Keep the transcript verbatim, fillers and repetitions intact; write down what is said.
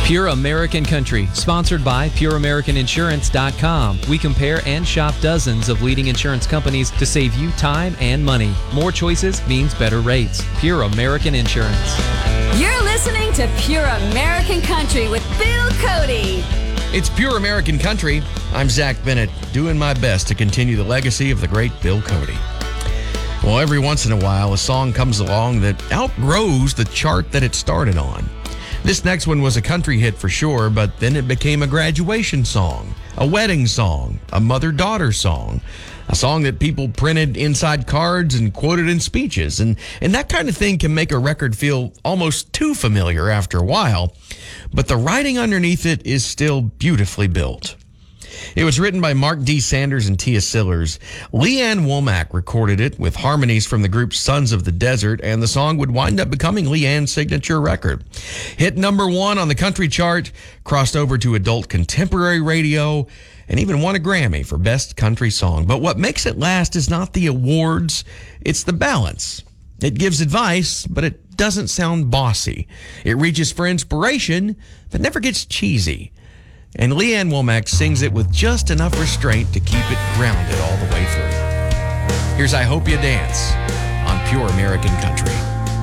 Pure American Country, sponsored by Pure American Insurance dot com. We compare and shop dozens of leading insurance companies to save you time and money. More choices means better rates. Pure American Insurance. You're listening to Pure American Country with Bill Cody. It's Pure American Country. I'm Zach Bennett, doing my best to continue the legacy of the great Bill Cody. Well, every once in a while, a song comes along that outgrows the chart that it started on. This next one was a country hit for sure, but then it became a graduation song, a wedding song, a mother-daughter song, a song that people printed inside cards and quoted in speeches. And, and that kind of thing can make a record feel almost too familiar after a while, but the writing underneath it is still beautifully built. It was written by Mark D. Sanders and Tia Sillers. Leanne Womack recorded it with harmonies from the group Sons of the Desert, and the song would wind up becoming Leanne's signature record. Hit number one on the country chart, crossed over to adult contemporary radio, and even won a Grammy for Best Country Song. But what makes it last is not the awards, it's the balance. It gives advice, but it doesn't sound bossy. It reaches for inspiration, but never gets cheesy. And Leanne Womack sings it with just enough restraint to keep it grounded all the way through. Here's I Hope You Dance on Pure American Country.